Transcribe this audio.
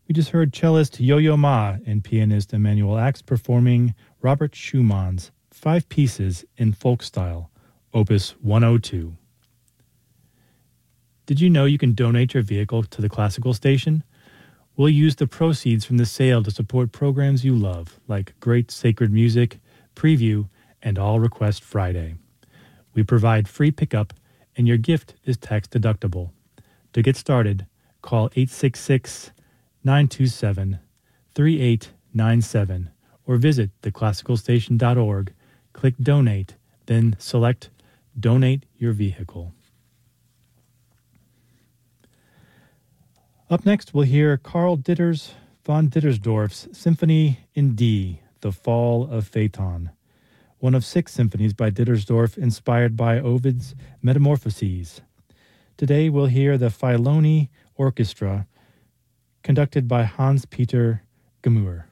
We just heard cellist Yo-Yo Ma and pianist Emmanuel Axe performing Robert Schumann's 5 Pieces in Folk Style, Opus 102. Did you know you can donate your vehicle to the Classical Station? We'll use the proceeds from the sale to support programs you love, like Great Sacred Music, Preview, and All Request Friday. We provide free pickup, and your gift is tax deductible. To get started, call 866-927-3897 or visit theclassicalstation.org, click Donate, then select Donate Your Vehicle. Up next, we'll hear Karl Ditters von Dittersdorf's Symphony in D, The Fall of Phaeton, one of 6 symphonies by Dittersdorf inspired by Ovid's Metamorphoses. Today, we'll hear the Filoni Orchestra, conducted by Hans-Peter Gemur.